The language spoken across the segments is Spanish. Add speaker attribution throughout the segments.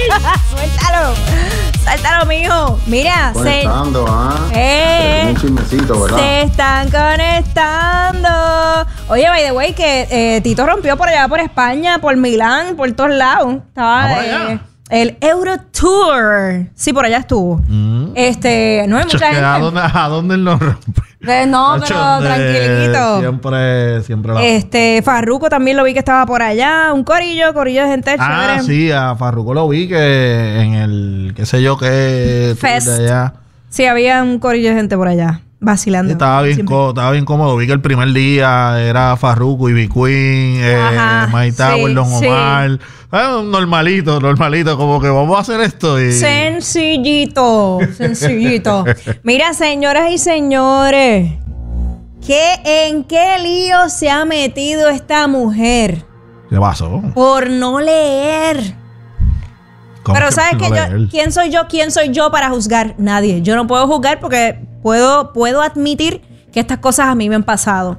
Speaker 1: Suéltalo. Suéltalo, mijo. Mira,
Speaker 2: Conectando, un chismecito, ¿verdad?
Speaker 1: Se están conectando. Oye, by the way, que Tito rompió por allá, por España, por Milán, por todos lados. Estaba
Speaker 3: por allá.
Speaker 1: el Euro Tour. Sí, por allá estuvo. No hay mucha gente.
Speaker 3: ¿A dónde él nos rompe?
Speaker 1: No, pero tranquilito.
Speaker 3: Siempre la...
Speaker 1: Farruko también lo vi que estaba por allá. Un corillo de gente chévere.
Speaker 3: Sí, a Farruko lo vi que en el, qué sé yo, qué...
Speaker 1: Fest.
Speaker 3: De allá.
Speaker 1: Sí, había un corillo de gente por allá, vacilando.
Speaker 3: Estaba bien cómodo. Vi que el primer día era Farruko, Ivy Queen, Mike Tower, Don Omar. Normalito, como que vamos a hacer esto. Y...
Speaker 1: Sencillito. Mira, señoras y señores, ¿en qué lío se ha metido esta mujer?
Speaker 3: ¿Qué pasó?
Speaker 1: Por no leer. Pero ¿sabes qué? ¿Quién soy yo para juzgar? Nadie. Yo no puedo juzgar porque puedo admitir que estas cosas a mí me han pasado.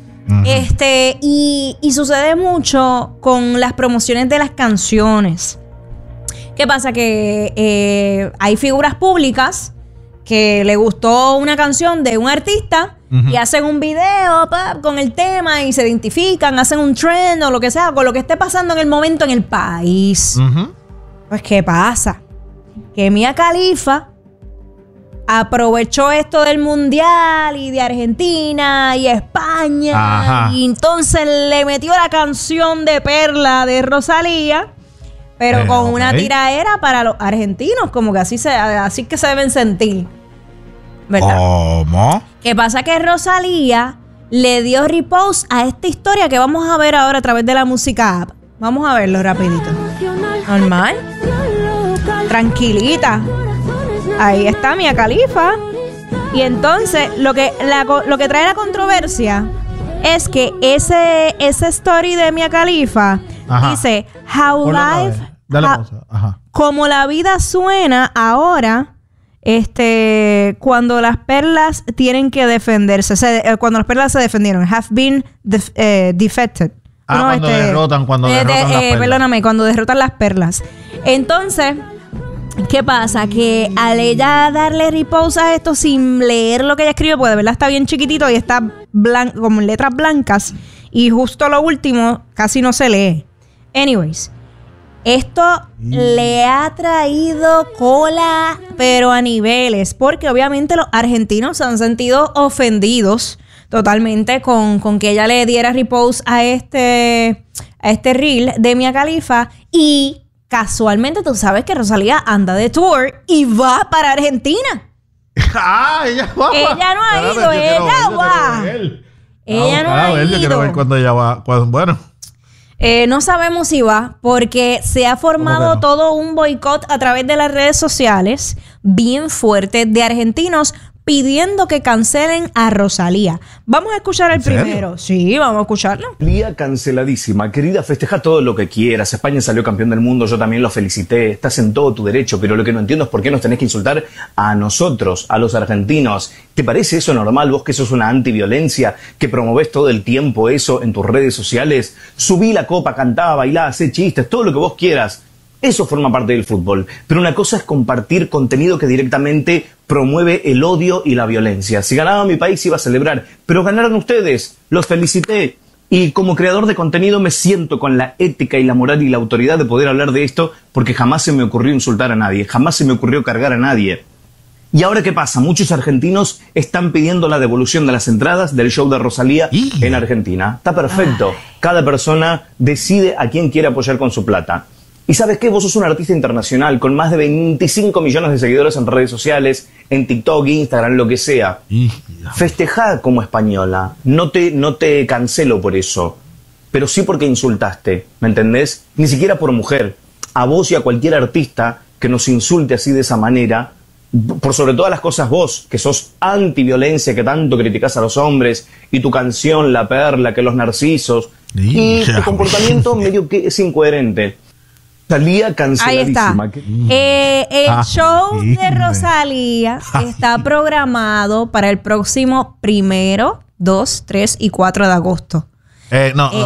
Speaker 1: Y sucede mucho con las promociones de las canciones. ¿Qué pasa? Que hay figuras públicas que le gustó una canción de un artista y hacen un video con el tema y se identifican, hacen un trend o lo que sea, con lo que esté pasando en el momento en el país. Pues, ¿qué pasa? Que Mia Khalifa aprovechó esto del mundial y de Argentina y España. Y entonces le metió la canción de Perla de Rosalía, pero con una tiraera para los argentinos, como que así que se deben sentir, ¿verdad?
Speaker 3: ¿Cómo?
Speaker 1: ¿Qué pasa? Que Rosalía le dio repost a esta historia que vamos a ver ahora a través de la música app. Vamos a verlo rapidito. Normal. Tranquilita. Ahí está Mia Khalifa. Y entonces lo que trae la controversia es que ese story de Mia Khalifa dice How life, como la vida suena ahora, cuando las perlas tienen que defenderse, cuando las perlas se defendieron, have been defected.
Speaker 3: Cuando derrotan las perlas.
Speaker 1: Perdóname, cuando derrotan las perlas. Entonces, ¿qué pasa? Que al ella darle repost a esto sin leer lo que ella escribe, pues de verdad está bien chiquitito y está como en letras blancas. Y justo lo último casi no se lee. Anyways, esto le ha traído cola, pero a niveles. Porque obviamente los argentinos se han sentido ofendidos totalmente con que ella le diera repost a este reel de Mia Khalifa. Y casualmente tú sabes que Rosalía anda de tour y va para Argentina.
Speaker 3: Ella va.
Speaker 1: Ella no ha ido, ella va. Ella no ha ido.
Speaker 3: Yo quiero ver cuando ella va. Bueno.
Speaker 1: No sabemos si va, porque se ha formado todo un boicot a través de las redes sociales bien fuerte de argentinos pidiendo que cancelen a Rosalía. Vamos a escuchar el primero. Sí, vamos a escucharlo.
Speaker 4: Rosalía canceladísima. Querida, festeja todo lo que quieras. España salió campeón del mundo, yo también lo felicité. Estás en todo tu derecho, pero lo que no entiendo es por qué nos tenés que insultar a nosotros, a los argentinos. ¿Te parece eso normal? Vos que sos una antiviolencia, que promovés todo el tiempo eso en tus redes sociales. Subí la copa, cantá, bailá, hacé chistes, todo lo que vos quieras. Eso forma parte del fútbol. Pero una cosa es compartir contenido que directamente promueve el odio y la violencia. Si ganaba mi país iba a celebrar, pero ganaron ustedes. Los felicité. Y como creador de contenido me siento con la ética y la moral y la autoridad de poder hablar de esto porque jamás se me ocurrió insultar a nadie, jamás se me ocurrió cargar a nadie. ¿Y ahora qué pasa? Muchos argentinos están pidiendo la devolución de las entradas del show de Rosalía en Argentina. Está perfecto. Cada persona decide a quién quiere apoyar con su plata. Y ¿sabes qué? Vos sos un artista internacional con más de 25 millones de seguidores en redes sociales, en TikTok, Instagram, lo que sea. Festejá como española. No te cancelo por eso. Pero sí porque insultaste, ¿me entendés? Ni siquiera por mujer. A vos y a cualquier artista que nos insulte así de esa manera, por sobre todas las cosas vos, que sos antiviolencia, que tanto criticás a los hombres, y tu canción, La Perla, que los narcisos, y tu comportamiento medio que es incoherente. Rosalía canceladísima.
Speaker 1: Ahí está. El show de Rosalía está programado para el próximo 1, 2, 3 y 4 de agosto.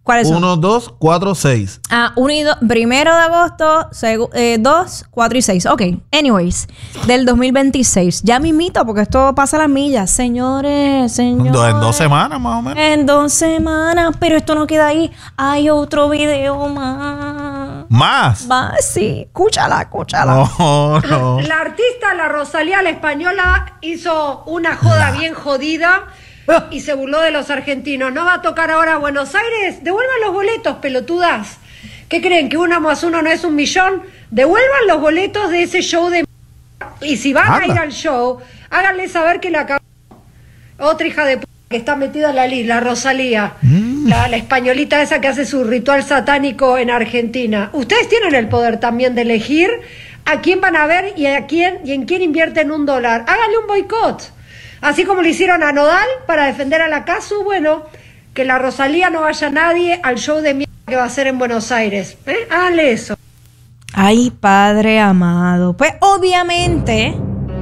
Speaker 1: ¿Cuáles son?
Speaker 3: 1, 2, 4, 6.
Speaker 1: 1 y 2, 1 de agosto, 2, 4 y 6. Ok, anyways, del 2026. Ya mismito, porque esto pasa las millas. Señores.
Speaker 3: En 2 semanas más o menos.
Speaker 1: En 2 semanas, pero esto no queda ahí. Hay otro video más.
Speaker 3: ¿Más?
Speaker 1: Sí, escúchala.
Speaker 3: No.
Speaker 5: La artista, la Rosalía, la española, hizo una joda bien jodida y se burló de los argentinos. ¿No va a tocar ahora Buenos Aires? Devuelvan los boletos, pelotudas. ¿Qué creen? ¿Que 1 más 1 no es 1 millón? Devuelvan los boletos de ese show de... Y si van a ir al show, háganle saber que la otra hija de que está metida en la Rosalía, la españolita esa que hace su ritual satánico en Argentina. Ustedes tienen el poder también de elegir a quién van a ver y en quién invierten $1. Háganle un boicot. Así como le hicieron a Nodal para defender a la Casu, bueno, que la Rosalía no vaya nadie al show de mierda que va a ser en Buenos Aires. Háganle eso.
Speaker 1: Ay, Padre amado. Pues obviamente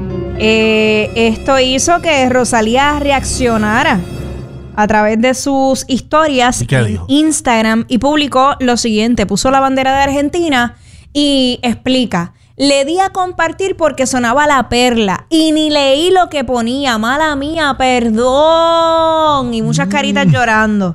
Speaker 1: esto hizo que Rosalía reaccionara a través de sus historias en Instagram y publicó lo siguiente. Puso la bandera de Argentina y explica: le di a compartir porque sonaba La Perla y ni leí lo que ponía. Mala mía, perdón. Y muchas caritas llorando.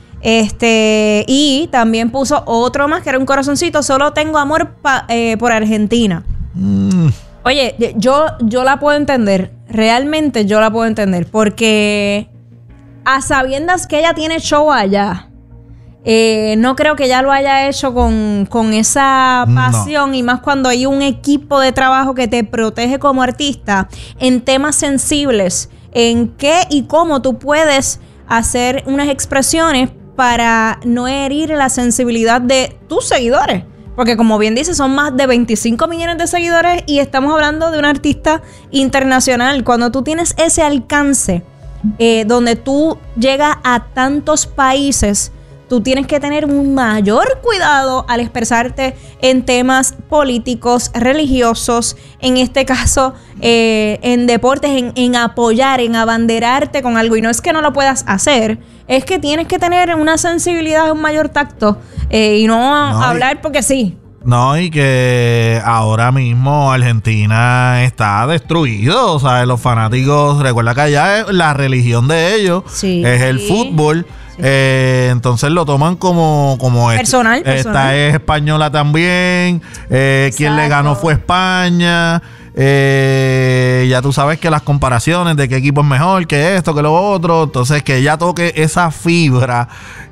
Speaker 1: Y también puso otro más que era un corazoncito. Solo tengo amor por Argentina. Oye, yo la puedo entender. Realmente yo la puedo entender. Porque a sabiendas que ella tiene show allá, no creo que ella lo haya hecho con esa pasión, no. Y más cuando hay un equipo de trabajo que te protege como artista en temas sensibles, en qué y cómo tú puedes hacer unas expresiones para no herir la sensibilidad de tus seguidores. Porque como bien dice, son más de 25 millones de seguidores y estamos hablando de un artista internacional. Cuando tú tienes ese alcance, donde tú llegas a tantos países, tú tienes que tener un mayor cuidado al expresarte en temas políticos, religiosos, en este caso en deportes, en apoyar, en abanderarte con algo. Y no es que no lo puedas hacer, es que tienes que tener una sensibilidad, un mayor tacto y no hablar porque sí.
Speaker 3: No, y que ahora mismo Argentina está destruido. O sea, los fanáticos, recuerda que allá la religión de ellos es el fútbol. Entonces lo toman como
Speaker 1: personal.
Speaker 3: Esta es española también. Quien le ganó fue España. Ya tú sabes que las comparaciones de qué equipo es mejor, que esto, que lo otro. Entonces que ella toque esa fibra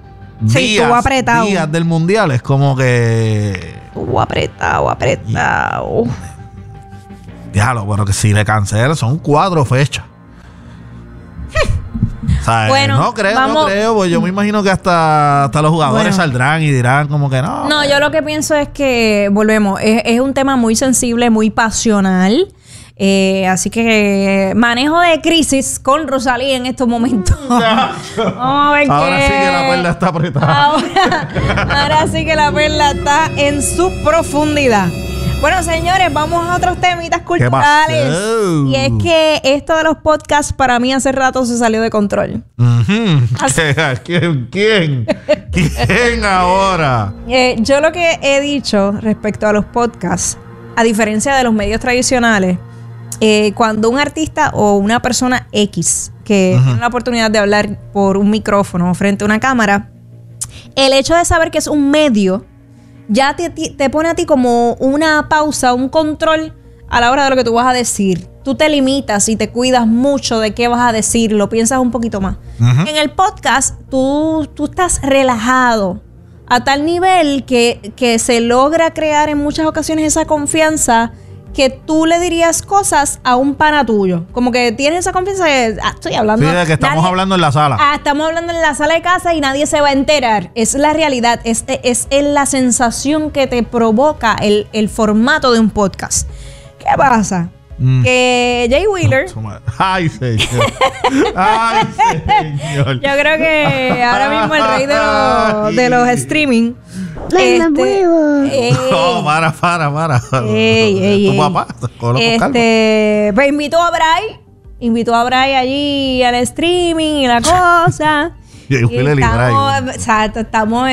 Speaker 3: días del mundial es como que
Speaker 1: estuvo apretado.
Speaker 3: Déjalo, pero que si le cancelan son 4 fechas. O sea,
Speaker 1: bueno,
Speaker 3: no creo, pues yo me imagino que hasta los jugadores saldrán y dirán como que no.
Speaker 1: No, yo lo que pienso es que, volvemos, es un tema muy sensible, muy pasional. Así que manejo de crisis con Rosalía en estos momentos.
Speaker 3: Vamos a ver ahora sí que la perla está apretada.
Speaker 1: Ahora sí que la perla está en su profundidad. Bueno, señores, vamos a otros temitas culturales. Y es que esto de los podcasts para mí hace rato se salió de control.
Speaker 3: ¿Quién ahora?
Speaker 1: Yo lo que he dicho respecto a los podcasts, a diferencia de los medios tradicionales, cuando un artista o una persona X que tiene la oportunidad de hablar por un micrófono frente a una cámara, el hecho de saber que es un medio ya te pone a ti como una pausa, un control a la hora de lo que tú vas a decir. Tú te limitas y te cuidas mucho de qué vas a decir, lo piensas un poquito más. En el podcast, tú estás relajado a tal nivel que se logra crear en muchas ocasiones esa confianza que tú le dirías cosas a un pana tuyo. Como que tienes esa confianza de estoy hablando.
Speaker 3: Sí, de que estamos hablando en la sala.
Speaker 1: Estamos hablando en la sala de casa y nadie se va a enterar. Es la realidad. Es la sensación que te provoca el formato de un podcast. ¿Qué pasa? Que Jay Wheeler.
Speaker 3: Ay, señor. Ay, señor.
Speaker 1: Yo creo que ahora mismo el rey de los streaming.
Speaker 3: No, para. Tu papá, con los
Speaker 1: pues invitó a Bray allí al streaming y la cosa.
Speaker 3: Jay Wheeler y Bray.
Speaker 1: Exacto, estamos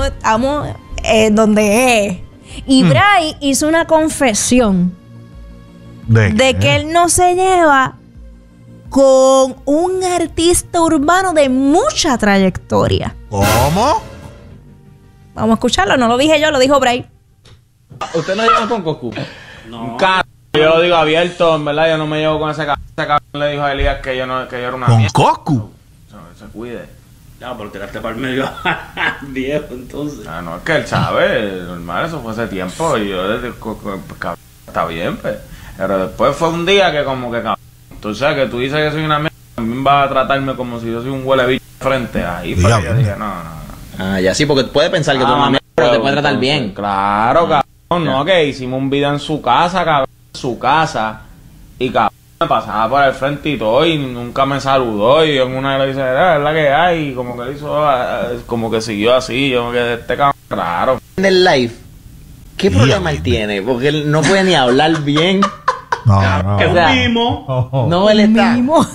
Speaker 1: donde es. Y Bray hizo una confesión de que él no se lleva con un artista urbano de mucha trayectoria.
Speaker 3: ¿Cómo?
Speaker 1: Vamos a escucharlo, no lo dije yo, lo dijo Bray.
Speaker 6: ¿Usted no lleva con Coscu?
Speaker 7: No. Yo lo digo abierto, en verdad, yo no me llevo con ese cabrón. Ese cabrón le dijo a Elías que yo era una
Speaker 3: mierda. ¿Con Coscu?
Speaker 7: Se cuide.
Speaker 6: Ya, pero tiraste para el medio viejo, entonces.
Speaker 7: No, es que él sabe, normal, eso fue hace tiempo. Y yo, cabrón, está bien, pues. Pero después fue un día que como que, cabrón, tú sabes que tú dices que soy una mierda, también vas a tratarme como si yo soy un huele bicho frente. Ahí, pues yo dije, no.
Speaker 6: Ah, ya sí, porque puede pensar que tú eres una mierda, pero te puede tratar bien.
Speaker 7: Claro, cabrón, no, que hicimos un video en su casa, cabrón, y cabrón, me pasaba por el frente y todo, y nunca me saludó, y en una le dice, es la que hay, y como que le hizo, como que siguió así, yo me quedé este cabrón raro.
Speaker 6: En el live, ¿qué problema él tiene? Porque él no puede ni hablar bien.
Speaker 3: No.
Speaker 6: Que es un mimo. No, él está.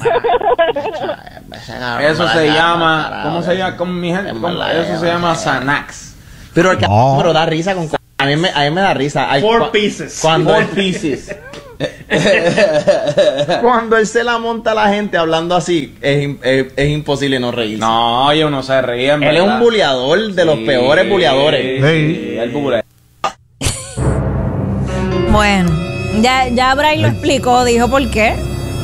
Speaker 7: Eso se llama, ¿cómo se llama? Con mi gente, eso se llama Xanax.
Speaker 6: Pero el pero da risa con. A mí me da risa.
Speaker 7: Four pieces.
Speaker 6: Four pieces. Cuando él se la monta a la gente hablando así, es imposible no reírse.
Speaker 7: No, yo no se ríe.
Speaker 6: Él es un buleador de los peores buleadores.
Speaker 7: Sí, el bulea.
Speaker 1: Bueno, ya Bray lo explicó, dijo por qué.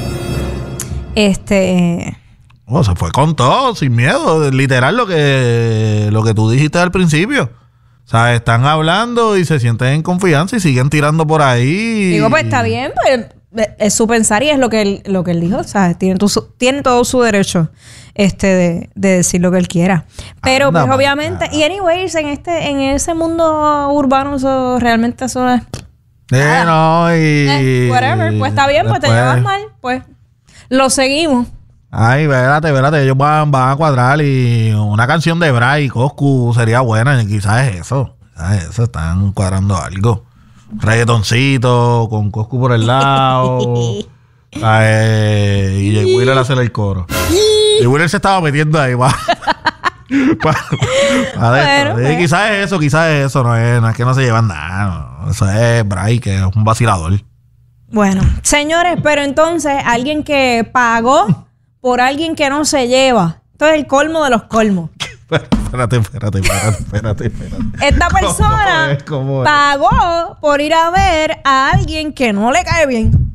Speaker 3: Se fue con todo, sin miedo. Literal lo que tú dijiste al principio. O sea, están hablando y se sienten en confianza y siguen tirando por ahí.
Speaker 1: Digo, pues está bien, pues es su pensar y es lo que él dijo. O sea, tiene todo su derecho de decir lo que él quiera. Pero pues obviamente, y anyways, en ese mundo urbano eso realmente eso es... whatever, pues está bien, pues te llevas mal, pues lo seguimos.
Speaker 3: Ay, espérate, ellos van a cuadrar y una canción de Bray y Coscu sería buena, y quizás es eso, están cuadrando algo. Reggaetoncito, con Coscu por el lado, y Jay Wheeler hacer el coro. Jay Wheeler se estaba metiendo ahí, bueno, quizás es eso, no es que no se llevan nada, no, eso es Bray, que es un vacilador.
Speaker 1: Bueno, señores, pero entonces alguien que pagó por alguien que no se lleva. Esto es el colmo de los colmos.
Speaker 3: Espérate.
Speaker 1: Esta persona pagó por ir a ver a alguien que no le cae bien.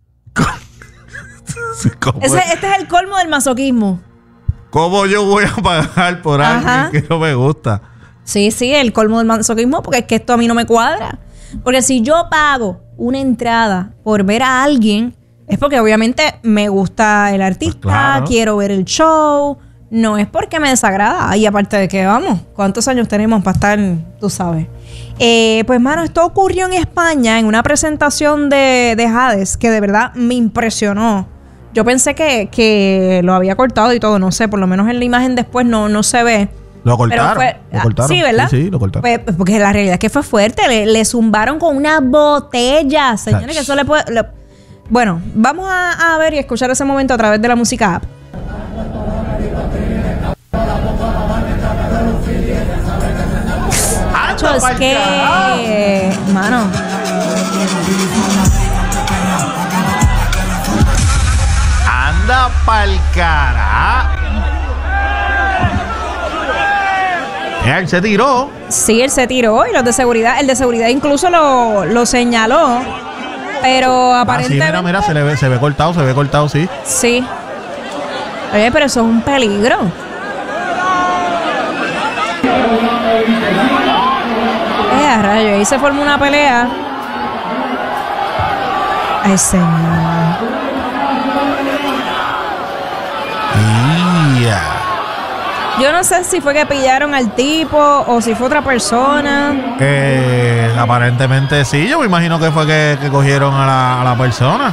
Speaker 1: Este es el colmo del masoquismo.
Speaker 3: ¿Cómo yo voy a pagar por alguien que no me gusta?
Speaker 1: Sí, el colmo del masoquismo, porque es que esto a mí no me cuadra. Porque si yo pago una entrada por ver a alguien, es porque obviamente me gusta el artista, pues claro, quiero ver el show, no es porque me desagrada. Y aparte de que, vamos, ¿cuántos años tenemos para estar, tú sabes? Pues, mano, esto ocurrió en España en una presentación de Hades que de verdad me impresionó. Yo pensé que lo había cortado y todo, no sé, por lo menos en la imagen después no se ve.
Speaker 3: Lo cortaron.
Speaker 1: Sí, ¿verdad?
Speaker 3: Sí, lo cortaron.
Speaker 1: Pues, porque la realidad es que fue fuerte. Le zumbaron con una botella, señores, que eso le puede... Bueno, vamos a ver y escuchar ese momento a través de la música app. Hacho, es que... Mano...
Speaker 3: Anda pa'l cara. Él se tiró.
Speaker 1: Sí, él se tiró y el de seguridad incluso lo señaló. Pero aparentemente...
Speaker 3: Sí, mira, se ve cortado, sí.
Speaker 1: Sí. Oye, pero eso es un peligro. Rayo, ahí se formó una pelea. Ay, señor. Yo no sé si fue que pillaron al tipo o si fue otra persona.
Speaker 3: Aparentemente sí, yo me imagino que fue que cogieron a la persona.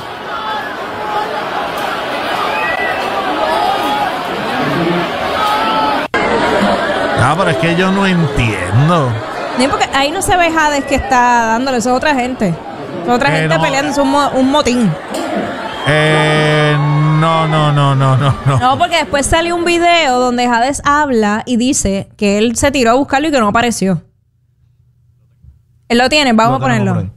Speaker 3: Pero es que yo no entiendo.
Speaker 1: No, porque ahí no se ve Hades que está dándole, eso es otra gente. Es otra gente peleando, es un motín. No, porque después salió un video donde Hades habla y dice que él se tiró a buscarlo y que no apareció. Él lo tiene, vamos a ponerlo.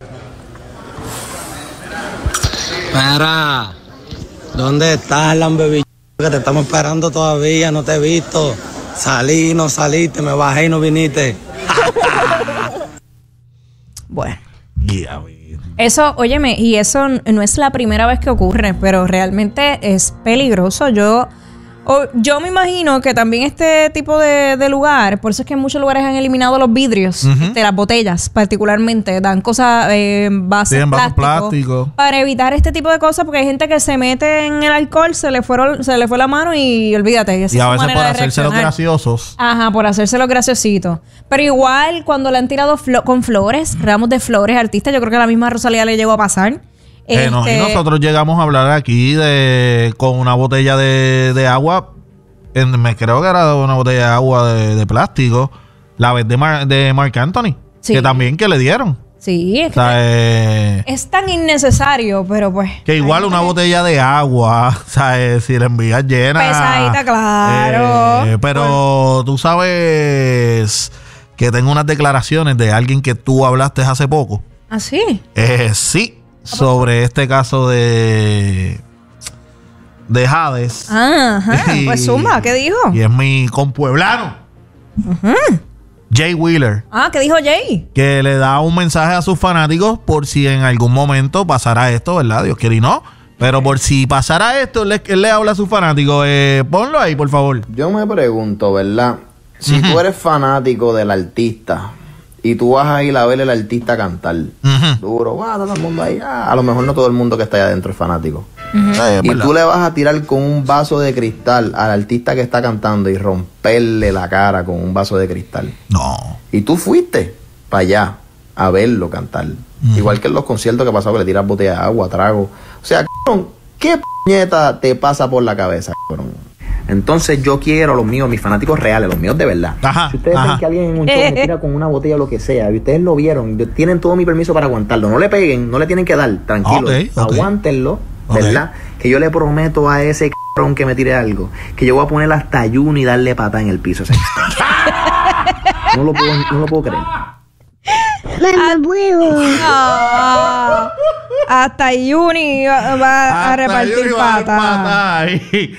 Speaker 8: Mira, ¿dónde estás, Lambebicho? Que te estamos esperando todavía, no te he visto. Salí, no saliste, me bajé y no viniste.
Speaker 1: Bueno. Eso, óyeme, y eso no es la primera vez que ocurre, pero realmente es peligroso. Yo me imagino que también este tipo de lugar, por eso es que en muchos lugares han eliminado los vidrios de las botellas, particularmente. Dan cosas, bases plástico, para evitar este tipo de cosas, porque hay gente que se mete en el alcohol, se le fue la mano y olvídate.
Speaker 3: Y a veces por hacerse los graciosos. Ajá,
Speaker 1: por hacerse los graciositos. Pero igual, cuando le han tirado con flores, ramos de flores, artistas, yo creo que a la misma Rosalía le llegó a pasar.
Speaker 3: Y nosotros llegamos a hablar aquí con una botella de agua, me creo que era una botella de agua de plástico, la vez de Marc Anthony, que también que le dieron.
Speaker 1: Sí, es tan innecesario, pero pues...
Speaker 3: Que igual una botella de agua, ¿sabes? Si la envías llena...
Speaker 1: Pesadita, claro.
Speaker 3: Pero tú sabes que tengo unas declaraciones de alguien que tú hablaste hace poco.
Speaker 1: ¿Ah, sí?
Speaker 3: Sí. Sobre este caso de Hades.
Speaker 1: Ajá. Pues Zumba, ¿qué dijo?
Speaker 3: Y es mi compueblano. Jay Wheeler.
Speaker 1: ¿Qué dijo Jay?
Speaker 3: Que le da un mensaje a sus fanáticos por si en algún momento pasara esto, ¿verdad? Dios quiere y no. Pero por si pasara esto, él le habla a sus fanáticos. Ponlo ahí, por favor.
Speaker 6: Yo me pregunto, ¿verdad? Si tú eres fanático del artista y tú vas a ir a ver al artista cantar duro, todo el mundo ahí, a lo mejor no todo el mundo que está ahí adentro es fanático. Y tú le vas a tirar con un vaso de cristal al artista que está cantando y romperle la cara con un vaso de cristal.
Speaker 3: No.
Speaker 6: Y tú fuiste para allá a verlo cantar. Igual que en los conciertos que pasó, que le tiras botella de agua, trago. O sea, cabrón, ¿qué puñeta te pasa por la cabeza, cabrón? Entonces yo quiero los míos, mis fanáticos reales, los míos de verdad. Si ustedes ven que alguien en un show me tira con una botella o lo que sea, y ustedes lo vieron, tienen todo mi permiso para aguantarlo. No le peguen, no le tienen que dar, tranquilo. Aguántenlo, ¿verdad? Que yo le prometo a ese cabrón que me tire algo, que yo voy a poner hasta ayuno y darle patada en el piso. No lo puedo creer.
Speaker 1: Hasta Yuni va a repartir patas.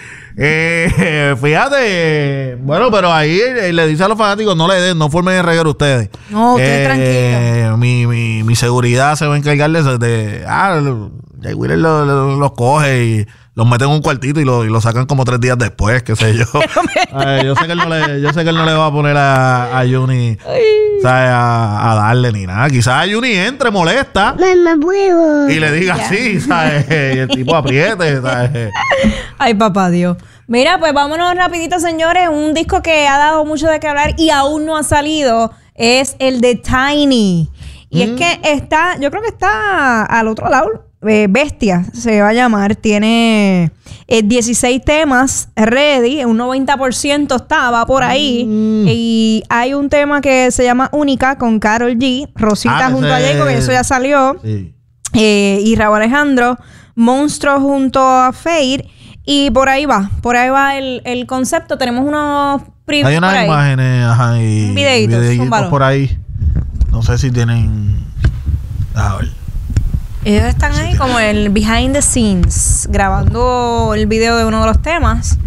Speaker 3: Fíjate, bueno, pero ahí le dice a los fanáticos, no formen el reguero ustedes.
Speaker 1: No, tranquilo.
Speaker 3: Mi seguridad se va a encargar Jay Wheeler los coge y los mete en un cuartito y lo sacan como 3 días después, qué sé yo. Yo sé que él no le va a poner a Juni a darle ni nada. Quizás Juni entre, molesta y le diga así, ¿sabes? Y el tipo apriete, ¿sabes?
Speaker 1: Ay, papá Dios. Mira, pues vámonos rapidito, señores. Un disco que ha dado mucho de qué hablar y aún no ha salido es el de Tiny. Y es que yo creo que está al otro lado. Bestia se va a llamar. Tiene 16 temas ready. Un 90% va por ahí. Y hay un tema que se llama Única con Karol G, Rosita junto a Jay, porque eso ya salió. Sí. Y Rauw Alejandro, Monstruo junto a Fade. Y por ahí va el concepto. Tenemos unos
Speaker 3: hay unas imágenes, y videitos por ahí. No sé si tienen. A ver.
Speaker 1: Ellos están ahí como el behind the scenes, grabando el video de uno de los temas.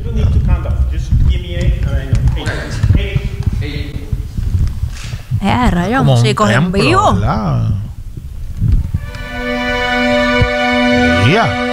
Speaker 1: Rayos, músicos en vivo.
Speaker 3: Yeah.